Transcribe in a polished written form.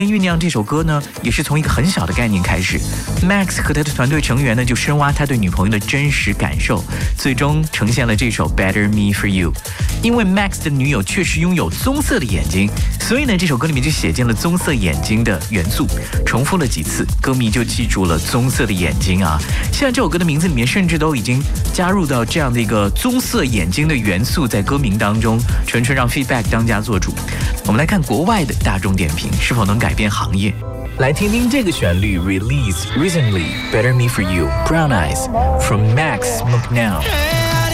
酝酿这首歌呢，也是从一个很小的概念开始。Max 和他的团队成员呢，就深挖他对女朋友的真实感受，最终呈现了这首 Better Me For You。因为 Max 的女友确实拥有棕色的眼睛，所以呢，这首歌里面就写进了棕色眼睛的元素，重复了几次，歌迷就记住了棕色的眼睛啊。现在这首歌的名字里面甚至都已经加入到这样的一个棕色眼睛的元素在歌名当中，纯纯让 feedback 当家做主。我们来看国外的大众点评是否能改变行业。来听听这个旋律 Release Recently Better Me For You Brown Eyes from Max McNown。